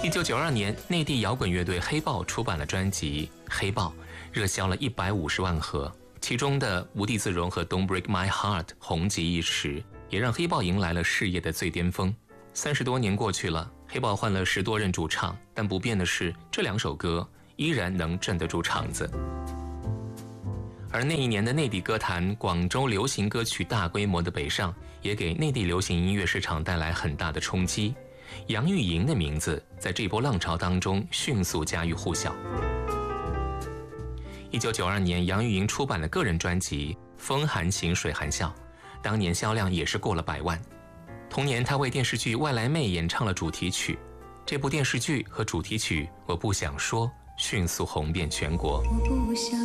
1992年，内地摇滚乐队黑豹出版了专辑《黑豹》，热销了150万盒，其中的《无地自容》和《Don't Break My Heart》红极一时，也让黑豹迎来了事业的最巅峰。30多年过去了，黑豹换了10多任主唱，但不变的是，这2首歌依然能镇得住场子。而那一年的内地歌坛，广州流行歌曲大规模的北上，也给内地流行音乐市场带来很大的冲击。杨钰莹的名字在这波浪潮当中迅速家喻户晓。1992年，杨钰莹出版了个人专辑《风含情水含笑》，当年销量也是过了100万。同年，她为电视剧《外来妹》演唱了主题曲，这部电视剧和主题曲《我不想说》迅速红遍全国。 我不想